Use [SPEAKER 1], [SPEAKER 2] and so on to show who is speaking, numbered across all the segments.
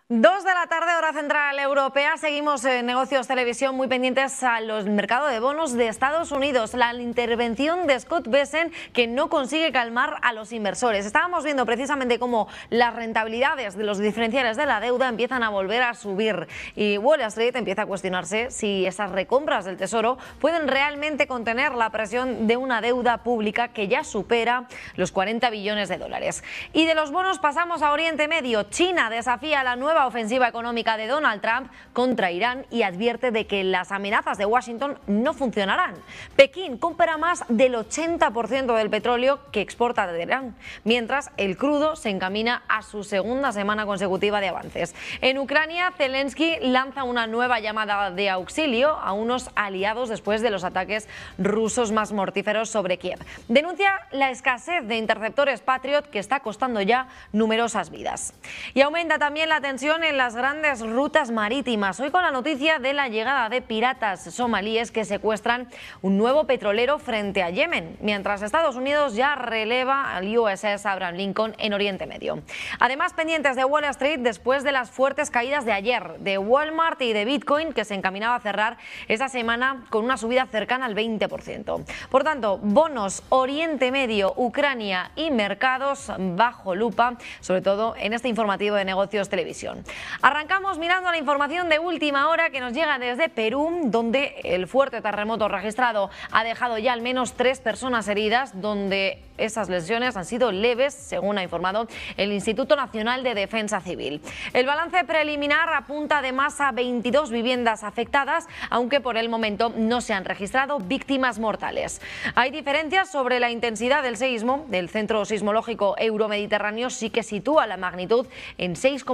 [SPEAKER 1] 2 de la tarde, hora central europea. Seguimos en Negocios Televisión muy pendientes al mercado de bonos de Estados Unidos. La intervención de Scott Bessent, que no consigue calmar a los inversores. Estábamos viendo precisamente cómo las rentabilidades de los diferenciales de la deuda empiezan a volver a subir. Y Wall Street empieza a cuestionarse si esas recompras del Tesoro pueden realmente contener la presión de una deuda pública que ya supera los 40 billones de dólares. Y de los bonos pasamos a Oriente Medio. China desafía la nueva ofensiva económica de Donald Trump contra Irán y advierte de que las amenazas de Washington no funcionarán. Pekín compra más del 80% del petróleo que exporta de Irán, mientras el crudo se encamina a su segunda semana consecutiva de avances. En Ucrania, Zelensky lanza una nueva llamada de auxilio a unos aliados después de los ataques rusos más mortíferos sobre Kiev. Denuncia la escasez de interceptores Patriot que está costando ya numerosas vidas. Y aumenta también la tensión en las grandes rutas marítimas. Hoy con la noticia de la llegada de piratas somalíes que secuestran un nuevo petrolero frente a Yemen, mientras Estados Unidos ya releva al USS Abraham Lincoln en Oriente Medio. Además, pendientes de Wall Street después de las fuertes caídas de ayer de Walmart y de Bitcoin, que se encaminaba a cerrar esta semana con una subida cercana al 20%. Por tanto, bonos, Oriente Medio, Ucrania y mercados bajo lupa, sobre todo en este informativo de Negocios Televisión. Arrancamos mirando la información de última hora que nos llega desde Perú, donde el fuerte terremoto registrado ha dejado ya al menos 3 personas heridas, donde esas lesiones han sido leves, según ha informado el Instituto Nacional de Defensa Civil. El balance preliminar apunta además a 22 viviendas afectadas, aunque por el momento no se han registrado víctimas mortales. Hay diferencias sobre la intensidad del seísmo. Del Centro Sismológico Euromediterráneo sí que sitúa la magnitud en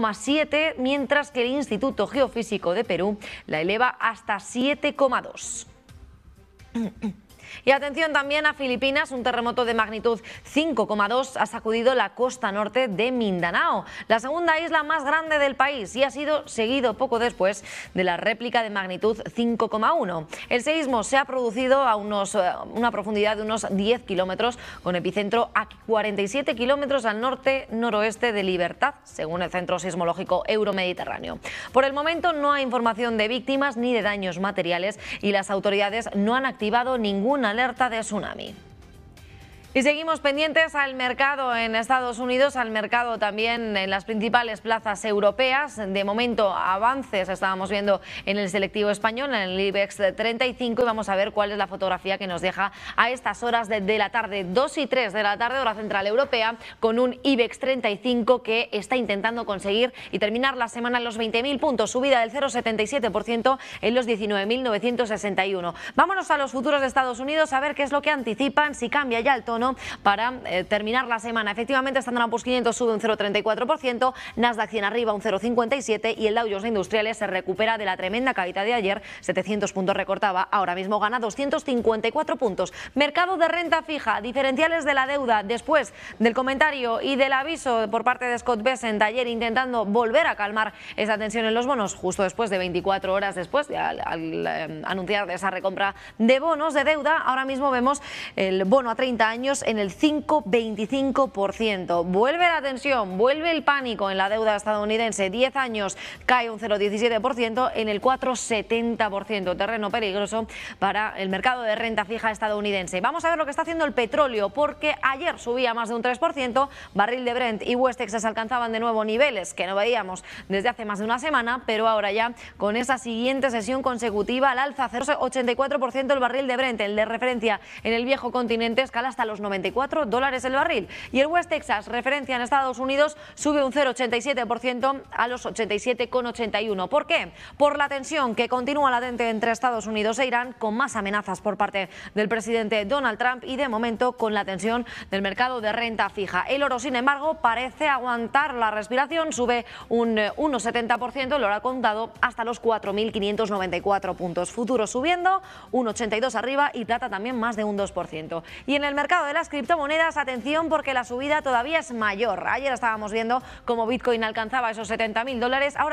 [SPEAKER 1] 6,7, mientras que el Instituto Geofísico de Perú la eleva hasta 7,2. Y atención también a Filipinas, un terremoto de magnitud 5,2 ha sacudido la costa norte de Mindanao, la segunda isla más grande del país, y ha sido seguido poco después de la réplica de magnitud 5,1. El seísmo se ha producido a una profundidad de unos 10 kilómetros, con epicentro a 47 kilómetros al norte-noroeste de Libertad, según el Centro Sismológico Euromediterráneo. Por el momento no hay información de víctimas ni de daños materiales y las autoridades no han activado ninguna alerta de tsunami. Y seguimos pendientes al mercado en Estados Unidos, al mercado también en las principales plazas europeas. De momento, avances estábamos viendo en el selectivo español, en el IBEX 35, y vamos a ver cuál es la fotografía que nos deja a estas horas de la tarde, 2 y 3 de la tarde, hora central europea, con un IBEX 35 que está intentando conseguir y terminar la semana en los 20.000 puntos, subida del 0,77% en los 19.961. Vámonos a los futuros de Estados Unidos a ver qué es lo que anticipan, si cambia ya el tono para terminar la semana. Efectivamente, Standard & Poor's 500 sube un 0,34%, Nasdaq 100 arriba un 0,57% y el Dow Jones de Industriales se recupera de la tremenda caída de ayer, 700 puntos recortaba, ahora mismo gana 254 puntos. Mercado de renta fija, diferenciales de la deuda, después del comentario y del aviso por parte de Scott Bessent ayer intentando volver a calmar esa tensión en los bonos, justo después de 24 horas después, al anunciar esa recompra de bonos de deuda, ahora mismo vemos el bono a 30 años en el 5,25%. Vuelve la tensión, vuelve el pánico en la deuda estadounidense. 10 años cae un 0,17% en el 4,70%. Terreno peligroso para el mercado de renta fija estadounidense. Vamos a ver lo que está haciendo el petróleo, porque ayer subía más de un 3%. Barril de Brent y West Texas alcanzaban de nuevo niveles que no veíamos desde hace más de una semana, pero ahora ya con esa siguiente sesión consecutiva al alza, 0,84% el barril de Brent, el de referencia en el viejo continente, escala hasta los $94 el barril. Y el West Texas, referencia en Estados Unidos, sube un 0,87% a los 87,81. ¿Por qué? Por la tensión que continúa latente entre Estados Unidos e Irán, con más amenazas por parte del presidente Donald Trump y de momento con la tensión del mercado de renta fija. El oro, sin embargo, parece aguantar la respiración, sube un 1,70%, el oro ha contado hasta los 4.594 puntos. Futuros subiendo, un 82 arriba y plata también más de un 2%. Y en el mercado de las criptomonedas, atención, porque la subida todavía es mayor. Ayer estábamos viendo cómo Bitcoin alcanzaba esos $70.000, ahora ya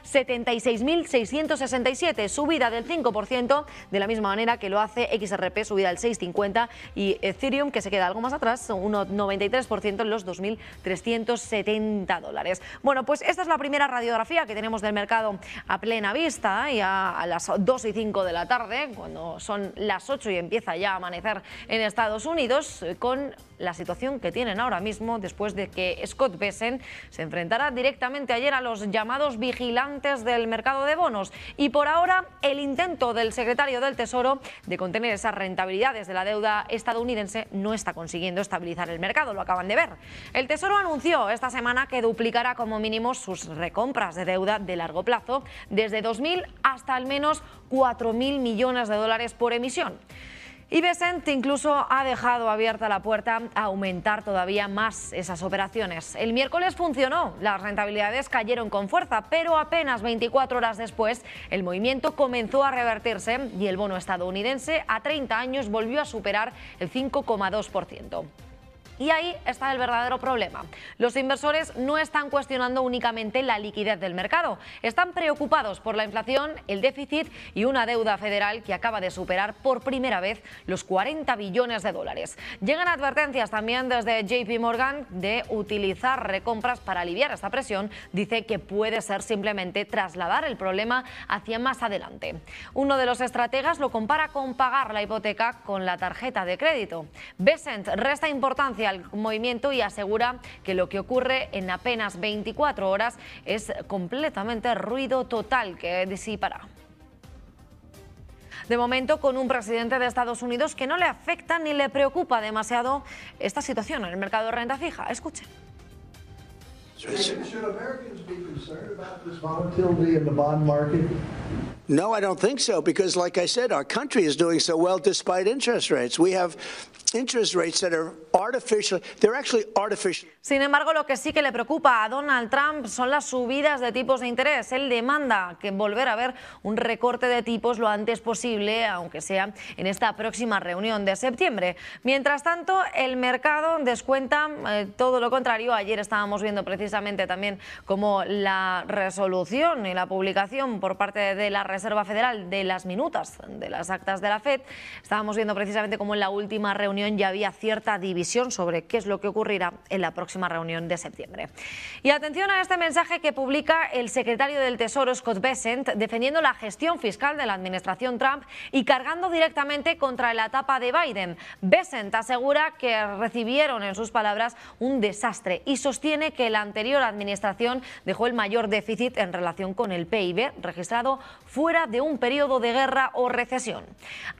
[SPEAKER 1] 76.667, subida del 5%, de la misma manera que lo hace XRP, subida del 6,50, y Ethereum, que se queda algo más atrás, un 93% en los 2.370 dólares. Bueno, pues esta es la primera radiografía que tenemos del mercado a plena vista, y a las 2:05 de la tarde, cuando son las 8 y empieza ya a amanecer en Estados Unidos, con la situación que tienen ahora mismo después de que Scott Bessent se enfrentará directamente ayer a los llamados vigilantes del mercado de bonos. Y por ahora el intento del secretario del Tesoro de contener esas rentabilidades de la deuda estadounidense no está consiguiendo estabilizar el mercado, lo acaban de ver. El Tesoro anunció esta semana que duplicará como mínimo sus recompras de deuda de largo plazo, desde 2.000 hasta al menos 4.000 millones de dólares por emisión. Y Bessent incluso ha dejado abierta la puerta a aumentar todavía más esas operaciones. El miércoles funcionó, las rentabilidades cayeron con fuerza, pero apenas 24 horas después el movimiento comenzó a revertirse y el bono estadounidense a 30 años volvió a superar el 5,2%. Y ahí está el verdadero problema. Los inversores no están cuestionando únicamente la liquidez del mercado, están preocupados por la inflación, el déficit y una deuda federal que acaba de superar por primera vez los 40 billones de dólares. Llegan advertencias también desde JP Morgan de utilizar recompras para aliviar esta presión. Dice que puede ser simplemente trasladar el problema hacia más adelante. Uno de los estrategas lo compara con pagar la hipoteca con la tarjeta de crédito. Bessent resta importancia al movimiento y asegura que lo que ocurre en apenas 24 horas es completamente ruido total que disipará. De momento, con un presidente de Estados Unidos que no le afecta ni le preocupa demasiado esta situación en el mercado de renta fija. Escuchen.
[SPEAKER 2] Should Americans be concerned about this volatility in the bond market? No, I don't think so, because like I said, our country is doing so well despite interest rates. We have interest rates that are artificial. They're actually artificial.
[SPEAKER 1] Sin embargo, lo que sí que le preocupa a Donald Trump son las subidas de tipos de interés. Él demanda que volver a ver un recorte de tipos lo antes posible, aunque sea en esta próxima reunión de septiembre. Mientras tanto, el mercado descuenta todo lo contrario. Ayer estábamos viendo precisamente también cómo la resolución y la publicación por parte de la Reserva Federal de las minutas de las actas de la FED, estábamos viendo precisamente cómo en la última reunión ya había cierta división sobre qué es lo que ocurrirá en la próxima reunión de septiembre. Y atención a este mensaje que publica el secretario del Tesoro Scott Bessent defendiendo la gestión fiscal de la administración Trump y cargando directamente contra la etapa de Biden. Bessent asegura que recibieron, en sus palabras, un desastre y sostiene que la anterior administración dejó el mayor déficit en relación con el PIB registrado fuera de un periodo de guerra o recesión.